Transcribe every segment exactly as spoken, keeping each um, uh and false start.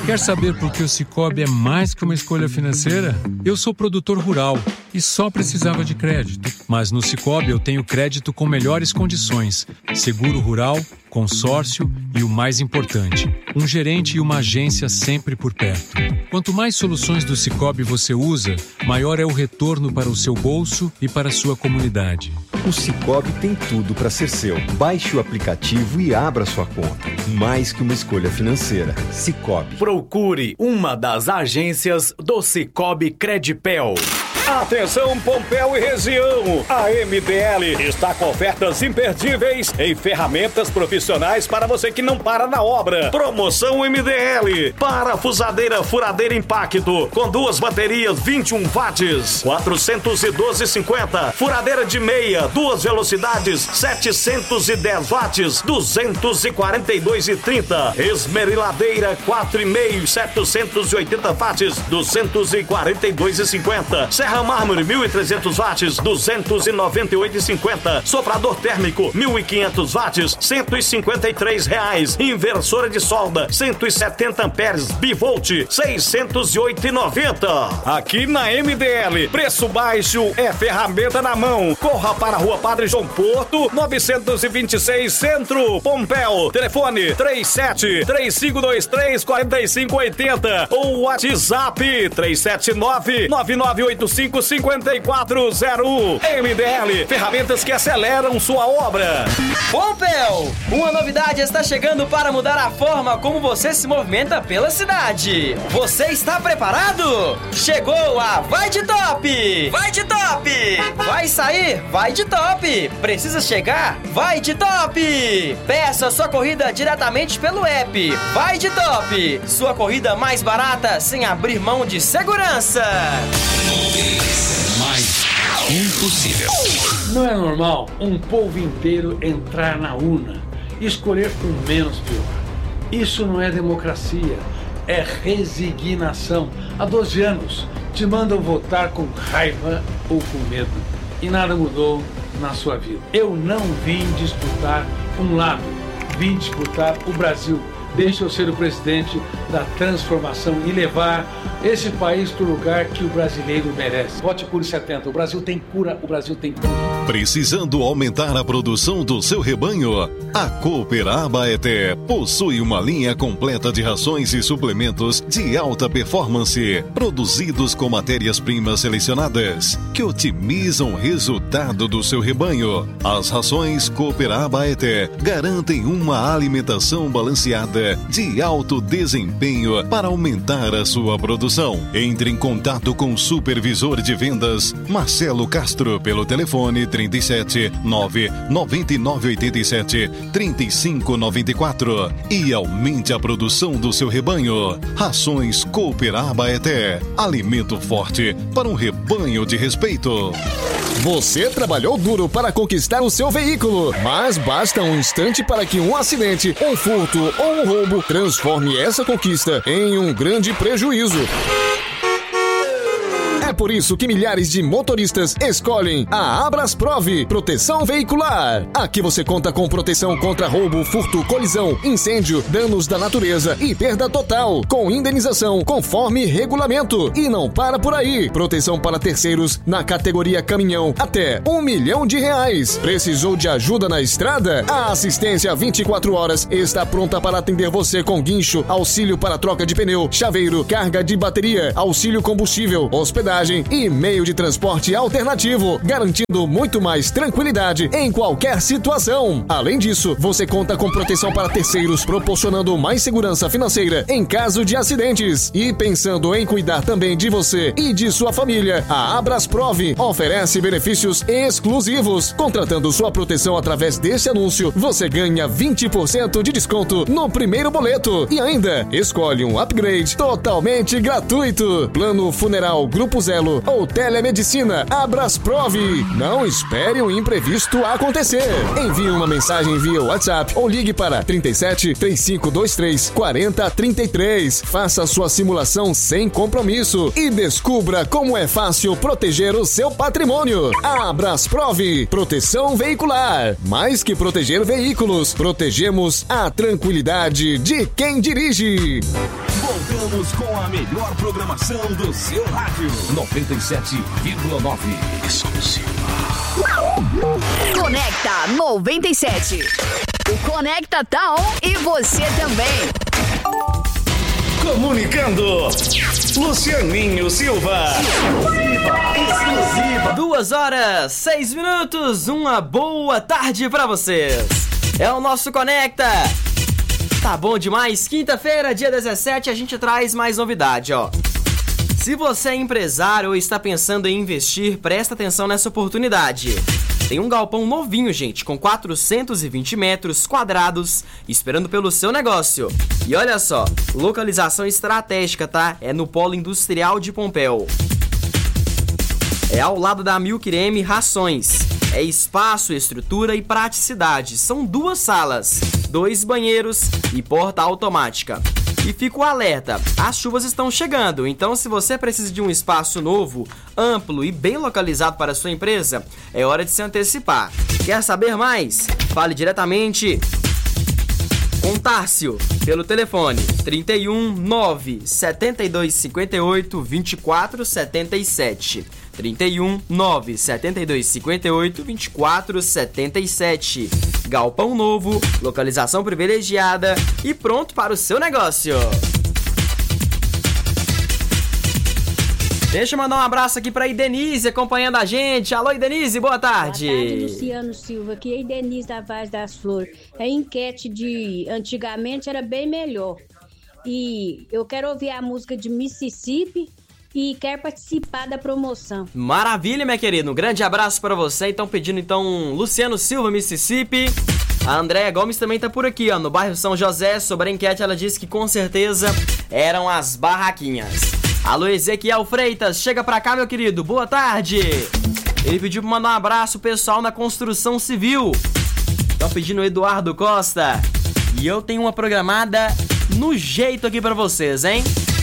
Quer saber por que o Sicoob é mais que uma escolha financeira? Eu sou produtor rural e só precisava de crédito. Mas no Sicoob eu tenho crédito com melhores condições, seguro rural, consórcio e o mais importante, um gerente e uma agência sempre por perto. Quanto mais soluções do Sicoob você usa, maior é o retorno para o seu bolso e para a sua comunidade. O Sicoob tem tudo para ser seu. Baixe o aplicativo e abra sua conta. Mais que uma escolha financeira. Sicoob. Procure uma das agências do Sicoob Credipel. Atenção, Pompéu e região! A M D L está com ofertas imperdíveis em ferramentas profissionais para você que não para na obra. Promoção M D L. Parafusadeira furadeira impacto com duas baterias vinte e um watts, quatrocentos e doze e cinquenta. Furadeira de meia, duas velocidades, setecentos e dez watts, duzentos e quarenta e dois e trinta. Esmeriladeira quatro e meio, setecentos e oitenta watts, duzentos e quarenta e dois e cinquenta. Serra mármore mil e trezentos watts, duzentos e noventa e oito e cinquenta. Soprador térmico mil e quinhentos watts, cento e cinquenta e três reais. Inversora de solda cento e setenta amperes bivolt, seiscentos e oito e noventa. Aqui na M D L, preço baixo é ferramenta na mão. Corra para a Rua Padre João Porto, novecentos e vinte e seis, Centro, Pompéu. Telefone três sete três cinco dois três quatro cinco oito zero ou WhatsApp três sete nove nove nove oito cinco cinco quatro zero um. M D L, ferramentas que aceleram sua obra. Pompéu, uma novidade está chegando para mudar a forma como você se movimenta pela cidade. Você está preparado? Chegou a Vai de Top! Vai de Top! Vai sair? Vai de Top! Precisa chegar? Vai de Top! Peça sua corrida diretamente pelo app. Vai de Top! Sua corrida mais barata sem abrir mão de segurança. Mais impossível. Não é normal um povo inteiro entrar na urna e escolher o menos pior. Isso não é democracia, é resignação. Há doze anos te mandam votar com raiva ou com medo e nada mudou na sua vida. Eu não vim disputar um lado, vim disputar o Brasil. Deixa eu ser o presidente da transformação e levar esse país para o lugar que o brasileiro merece. Vote Cure setenta. O Brasil tem cura, o Brasil tem cura. Precisando aumentar a produção do seu rebanho? A Cooper Abaeté possui uma linha completa de rações e suplementos de alta performance, produzidos com matérias-primas selecionadas, que otimizam o resultado do seu rebanho. As rações Cooper Abaeté garantem uma alimentação balanceada de alto desempenho para aumentar a sua produção. Entre em contato com o supervisor de vendas Marcelo Castro pelo telefone trinta e sete nove nove nove oito sete três cinco nove quatro e aumente a produção do seu rebanho. Rações Cooper Abaeté, alimento forte para um rebanho de respeito. Você trabalhou duro para conquistar o seu veículo, mas basta um instante para que um acidente, um furto ou um roubo transforme essa conquista em um grande prejuízo. É por isso que milhares de motoristas escolhem a Abrasprov Proteção Veicular. Aqui você conta com proteção contra roubo, furto, colisão, incêndio, danos da natureza e perda total, com indenização conforme regulamento. E não para por aí. Proteção para terceiros na categoria caminhão até um milhão de reais. Precisou de ajuda na estrada? A assistência vinte e quatro horas está pronta para atender você com guincho, auxílio para troca de pneu, chaveiro, carga de bateria, auxílio combustível, hospedagem e meio de transporte alternativo, garantindo muito mais tranquilidade em qualquer situação. Além disso, você conta com proteção para terceiros, proporcionando mais segurança financeira em caso de acidentes. E pensando em cuidar também de você e de sua família, a Abrasprov oferece benefícios exclusivos. Contratando sua proteção através desse anúncio, você ganha vinte por cento de desconto no primeiro boleto e ainda escolhe um upgrade totalmente gratuito. Plano Funeral Grupo Zero paralelo ou telemedicina. Abrasprov. Não espere o imprevisto acontecer. Envie uma mensagem via WhatsApp ou ligue para trinta e sete, trinta e cinco vinte e três, quarenta, trinta e três. Faça sua simulação sem compromisso e descubra como é fácil proteger o seu patrimônio. Abrasprov. Proteção veicular. Mais que proteger veículos, protegemos a tranquilidade de quem dirige. Voltamos com a melhor programação do seu rádio. noventa e sete vírgula nove. Exclusiva. Conecta noventa e sete. O Conecta tá on e você também. Comunicando, Lucianinho Silva. Exclusiva. Duas horas, seis minutos. Uma boa tarde pra vocês. É o nosso Conecta. Tá bom demais. Quinta-feira, dia dezessete, a gente traz mais novidade, ó. Se você é empresário ou está pensando em investir, presta atenção nessa oportunidade. Tem um galpão novinho, gente, com quatrocentos e vinte metros quadrados, esperando pelo seu negócio. E olha só, localização estratégica, tá? É no Polo Industrial de Pompéu. É ao lado da Milquireme Rações. É espaço, estrutura e praticidade. São duas salas, dois banheiros e porta automática. E fica o alerta, as chuvas estão chegando, então se você precisa de um espaço novo, amplo e bem localizado para a sua empresa, é hora de se antecipar. Quer saber mais? Fale diretamente com Tárcio pelo telefone trinta e um, nove, setenta e dois, cinquenta e oito, vinte e quatro, setenta e sete. trinta e um, nove, setenta e dois, cinquenta e oito, vinte e quatro, setenta e sete. Galpão novo, localização privilegiada e pronto para o seu negócio. Deixa eu mandar um abraço aqui pra Denise acompanhando a gente. Alô, Denise, boa tarde. Boa tarde, Luciano Silva. Aqui é a Denise da Vaz das Flores. A enquete de antigamente era bem melhor. E eu quero ouvir a música de Mississippi e quero participar da promoção. Maravilha, minha querida. Um grande abraço pra você. Então, pedindo então Luciano Silva, Mississippi. A Andréia Gomes também tá por aqui, ó, no bairro São José. Sobre a enquete, ela disse que com certeza eram as barraquinhas. Alô, Ezequiel Freitas, chega pra cá, meu querido. Boa tarde. Ele pediu pra mandar um abraço pessoal na construção civil. Estão pedindo o Eduardo Costa. E eu tenho uma programada no jeito aqui pra vocês, hein?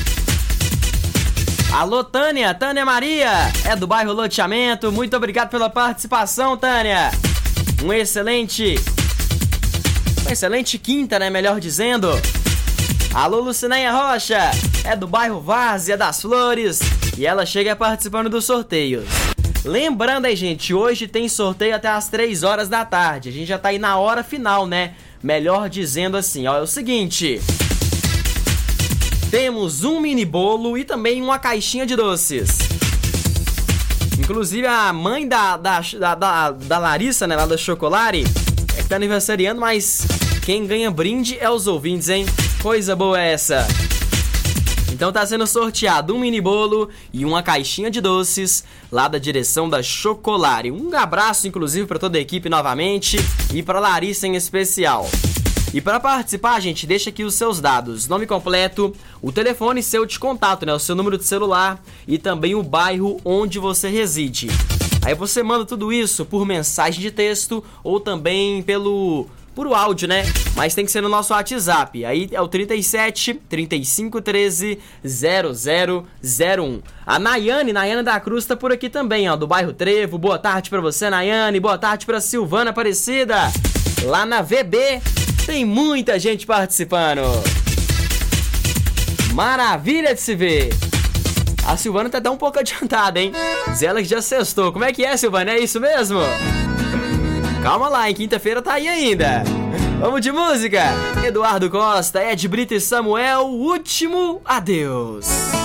Alô, Tânia, Tânia Maria, é do bairro Loteamento. Muito obrigado pela participação, Tânia. Um excelente... Uma excelente quinta, né? Melhor dizendo. Alô, Lucinéia Rocha, é do bairro Várzea das Flores. E ela chega participando do sorteio. Lembrando aí, gente, hoje tem sorteio até as três horas da tarde. A gente já tá aí na hora final, né? Melhor dizendo assim, ó, é o seguinte... Temos um mini bolo e também uma caixinha de doces. Inclusive a mãe da, da, da, da Larissa, né, lá da Chocolare, é que tá aniversariando, mas quem ganha brinde é os ouvintes, hein? Coisa boa é essa. Então tá sendo sorteado um mini bolo e uma caixinha de doces lá da direção da Chocolare. Um abraço, inclusive, para toda a equipe novamente e para Larissa em especial. E para participar, gente, deixa aqui os seus dados, nome completo, o telefone seu de contato, né, o seu número de celular e também o bairro onde você reside. Aí você manda tudo isso por mensagem de texto ou também pelo por áudio, né? Mas tem que ser no nosso WhatsApp. Aí é o trinta e sete, trinta e cinco, treze, zero zero zero um. A Nayane, Nayane da Cruz tá por aqui também, ó, do bairro Trevo. Boa tarde pra você, Nayane. Boa tarde pra Silvana Aparecida. Lá na V B tem muita gente participando. Maravilha de se ver. A Silvana tá até um pouco adiantada, hein? Diz ela que já sextou. Como é que é, Silvana? É isso mesmo? Calma lá, em quinta-feira tá aí ainda. Vamos de música. Eduardo Costa, Ed Brito e Samuel, Último Adeus.